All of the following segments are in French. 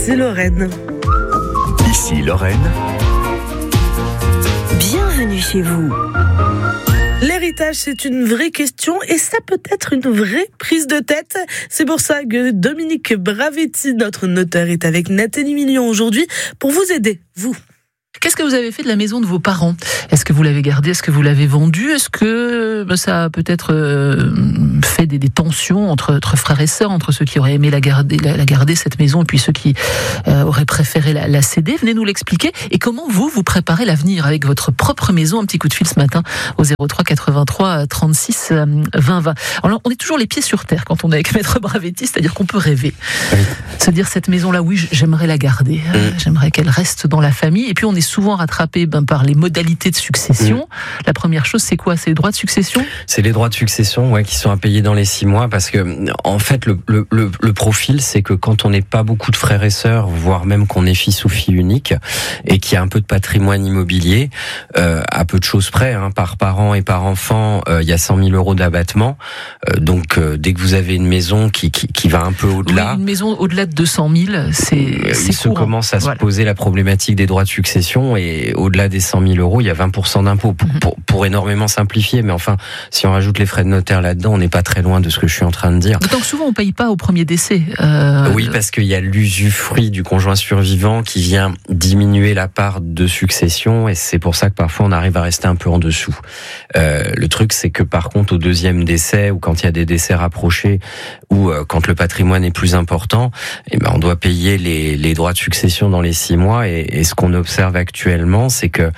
C'est Lorraine. Ici Lorraine. Bienvenue chez vous. L'héritage, c'est une vraie question et ça peut être une vraie prise de tête. C'est pour ça que Dominique Bravetti, notre notaire, est avec Nathalie Million aujourd'hui pour vous aider, vous. Qu'est-ce que vous avez fait de la maison de vos parents ? Est-ce que vous l'avez gardée ? Est-ce que vous l'avez vendue ? Est-ce que ça a peut-être fait des tensions entre frères et sœurs, entre ceux qui auraient aimé la garder cette maison et puis ceux qui auraient préféré la céder ? Venez nous l'expliquer. Et comment vous préparez l'avenir avec votre propre maison ? Un petit coup de fil ce matin au 03 83 36 20 20. Alors, on est toujours les pieds sur terre quand on est avec Maître Bravetti, c'est-à-dire qu'on peut rêver. Oui. Se dire cette maison-là, oui, j'aimerais la garder. J'aimerais qu'elle reste dans la famille. Et puis on est souvent rattrapé par les modalités de succession. La première chose, c'est quoi ? C'est les droits de succession ? C'est les droits de succession, qui sont à payer dans les 6 mois, parce que en fait, le profil, c'est que quand on n'est pas beaucoup de frères et sœurs, voire même qu'on est fils ou fille unique, et qu'il y a un peu de patrimoine immobilier, à peu de choses près, par parent et par enfant, il y a 100 000 euros d'abattement. Donc, dès que vous avez une maison qui va un peu au-delà... Oui, une maison au-delà de 200 000, c'est il se courant. Commence à se poser la problématique des droits de succession, et au-delà des 100 000 euros, il y a 20% d'impôt, pour énormément simplifier. Mais enfin, si on rajoute les frais de notaire là-dedans, on n'est pas très loin de ce que je suis en train de dire. D'autant que souvent, on ne paye pas au premier décès. Oui, parce qu'il y a l'usufruit du conjoint survivant qui vient diminuer la part de succession, et c'est pour ça que parfois on arrive à rester un peu en dessous. Le truc, c'est que par contre, au deuxième décès, ou quand il y a des décès rapprochés, ou quand le patrimoine est plus important, on doit payer les droits de succession dans les 6 mois, et ce qu'on observe actuellement, c'est que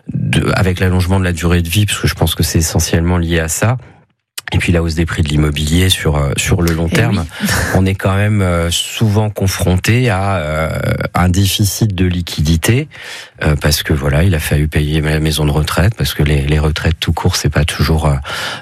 avec l'allongement de la durée de vie, parce que je pense que c'est essentiellement lié à ça, et puis la hausse des prix de l'immobilier sur le long terme, on est quand même souvent confronté à un déficit de liquidité, parce que voilà, il a fallu payer la maison de retraite, parce que les retraites tout court, c'est pas toujours,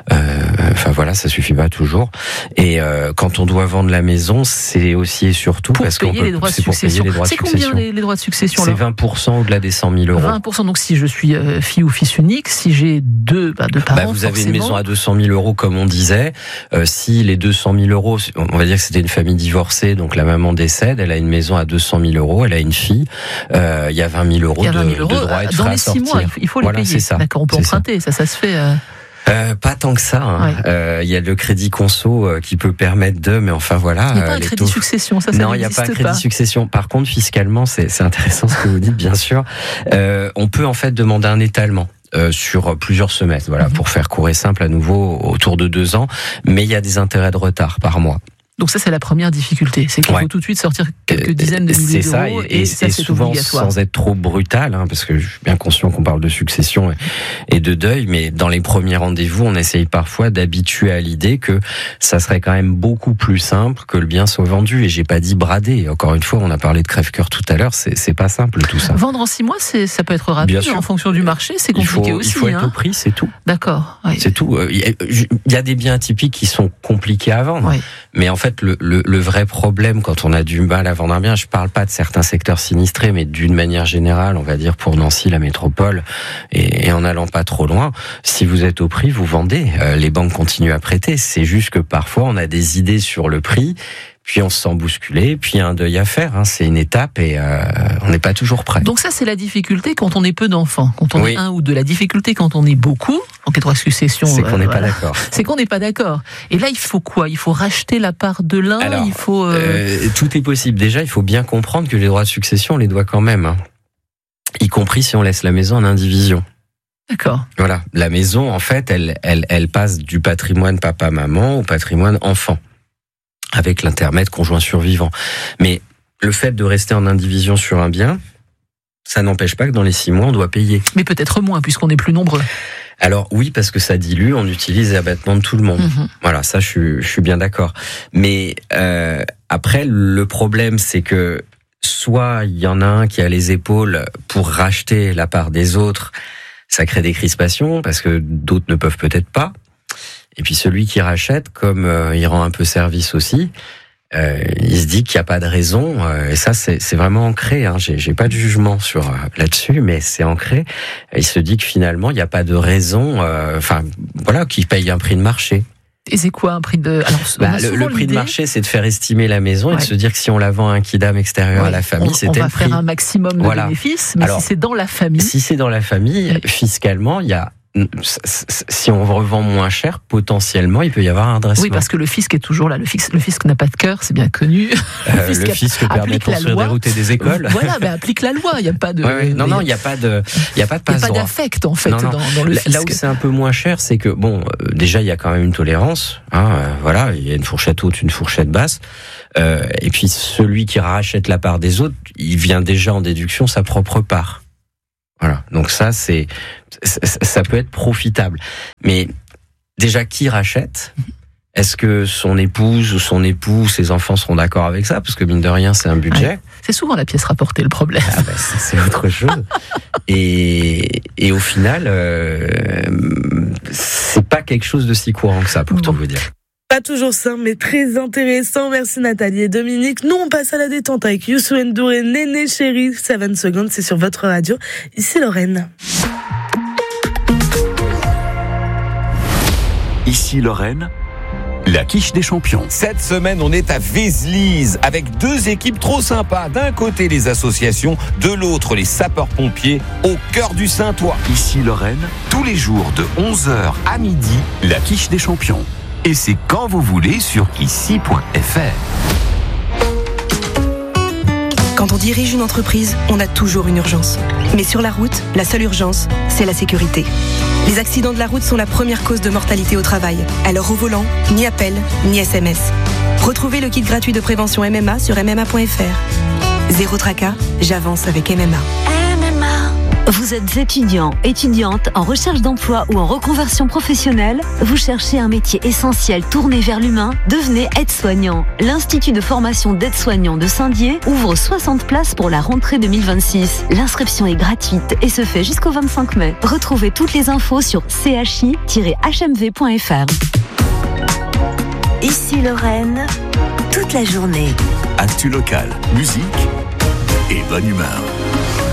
ça suffit pas toujours. Et quand on doit vendre la maison, c'est aussi et surtout pour parce qu'on payer les droits de succession. C'est combien les droits de succession ? C'est 20% au-delà des 100 000 euros. 20%. Donc si je suis fille ou fils unique, si j'ai deux parents, vous avez une maison à 200 000 euros, comme on disait. Si les 200 000 euros, on va dire que c'était une famille divorcée, donc la maman décède, elle a une maison à 200 000 euros, elle a une fille, il y a 20 000 euros de droits et de frais à sortir. Dans les 6 mois, il faut les payer. C'est ça. D'accord, on peut emprunter, ça se fait... Pas tant que ça. Il y a le crédit conso qui peut permettre mais enfin voilà. Il n'y a pas un crédit succession, ça non, il n'y a pas un crédit succession. Par contre, fiscalement, c'est intéressant ce que vous dites, bien sûr. On peut en fait demander un étalement sur plusieurs semestres, pour faire court et simple, à nouveau autour de 2 ans, mais il y a des intérêts de retard par mois. Donc ça, c'est la première difficulté, c'est qu'il faut tout de suite sortir quelques dizaines de milliers d'euros, et ça, c'est souvent obligatoire. Sans être trop brutal, parce que je suis bien conscient qu'on parle de succession et de deuil, mais dans les premiers rendez-vous, on essaye parfois d'habituer à l'idée que ça serait quand même beaucoup plus simple que le bien soit vendu, et j'ai pas dit brader. Encore une fois, on a parlé de crève-cœur tout à l'heure, c'est pas simple tout ça. Vendre en 6 mois, ça peut être rapide, en fonction du marché, c'est compliqué aussi. Il faut être au prix, c'est tout. D'accord. Oui. C'est tout. Il y a des biens atypiques qui sont compliqués à vendre, mais en fait, le vrai problème quand on a du mal à vendre un bien, je parle pas de certains secteurs sinistrés, mais d'une manière générale, on va dire pour Nancy, la métropole, et en allant pas trop loin, si vous êtes au prix, vous vendez. Les banques continuent à prêter. C'est juste que parfois, on a des idées sur le prix, puis on se sent bousculé, puis il y a un deuil à faire. C'est une étape, et on n'est pas toujours prêt. Donc ça, c'est la difficulté quand on est peu d'enfants, quand on est 1 ou 2. La difficulté quand on est beaucoup, en cas de succession, c'est qu'on n'est pas d'accord. C'est qu'on n'est pas d'accord. Et là, il faut quoi ? Il faut racheter la part de l'un. Alors, il faut. Tout est possible. Déjà, il faut bien comprendre que les droits de succession, on les doit quand même, y compris si on laisse la maison en indivision. D'accord. Voilà, la maison, en fait, elle passe du patrimoine papa-maman au patrimoine enfant, avec l'intermède conjoint survivant. Mais le fait de rester en indivision sur un bien, ça n'empêche pas que dans les 6 mois, on doit payer. Mais peut-être moins, puisqu'on est plus nombreux. Alors oui, parce que ça dilue, on utilise les abattements de tout le monde. Voilà, ça je suis bien d'accord. Mais après, le problème, c'est que soit il y en a un qui a les épaules pour racheter la part des autres, ça crée des crispations, parce que d'autres ne peuvent peut-être pas. Et puis celui qui rachète, comme il rend un peu service aussi, il se dit qu'il n'y a pas de raison, et ça c'est vraiment ancré, j'ai pas de jugement là-dessus, mais c'est ancré. Il se dit que finalement il n'y a pas de raison, qu'il paye un prix de marché. Et c'est quoi un prix de... Alors, le prix de marché, c'est de faire estimer la maison et de se dire que si on la vend à un quidam extérieur à la famille, c'est tel prix. On va faire un maximum de bénéfices, mais alors, si c'est dans la famille... Si c'est dans la famille, fiscalement, il y a... Si on revend moins cher, potentiellement, il peut y avoir un redressement. Oui, parce que le fisc est toujours là. Le fisc n'a pas de cœur, c'est bien connu. Le fisc permet de construire des routes et des écoles. Voilà, applique la loi. Il n'y a pas de. Non, il n'y a pas de passe-droit. Il n'y a pas d'affect en fait dans le fisc. Là où c'est un peu moins cher, c'est que déjà il y a quand même une tolérance. Voilà, il y a une fourchette haute, une fourchette basse. Et puis celui qui rachète la part des autres, il vient déjà en déduction sa propre part. Voilà, donc ça peut être profitable. Mais déjà, qui rachète ? Est-ce que son épouse ou son époux, ses enfants seront d'accord avec ça ? Parce que mine de rien, c'est un budget. Ouais, c'est souvent la pièce rapportée le problème. C'est autre chose. et au final, c'est pas quelque chose de si courant que ça, pour tout vous dire. Pas toujours simple, mais très intéressant. Merci Nathalie et Dominique. Nous, on passe à la détente avec Youssou N'Dour et Néné Chéri. 7 secondes, c'est sur votre radio. Ici Lorraine. Ici Lorraine, la quiche des champions. Cette semaine, on est à Vézelise avec 2 équipes trop sympas. D'un côté, les associations, de l'autre, les sapeurs-pompiers, au cœur du Saintois. Ici Lorraine, tous les jours de 11h à midi, la quiche des champions. Et c'est quand vous voulez sur ici.fr. Quand on dirige une entreprise, on a toujours une urgence. Mais sur la route, la seule urgence, c'est la sécurité. Les accidents de la route sont la première cause de mortalité au travail. Alors au volant, ni appel, ni SMS. Retrouvez le kit gratuit de prévention MMA sur MMA.fr. Zéro tracas, j'avance avec MMA. Vous êtes étudiant, étudiante, en recherche d'emploi ou en reconversion professionnelle? Vous cherchez un métier essentiel tourné vers l'humain? Devenez aide-soignant. L'Institut de formation d'aide-soignants de Saint-Dié ouvre 60 places pour la rentrée 2026. L'inscription est gratuite et se fait jusqu'au 25 mai. Retrouvez toutes les infos sur chi-hmv.fr. Ici Lorraine, toute la journée. Actu local, musique et bonne humeur.